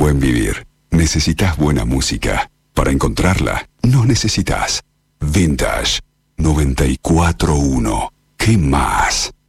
buen vivir, necesitas buena música. Para encontrarla, no necesitas. Vintage 94.1. ¿Qué más?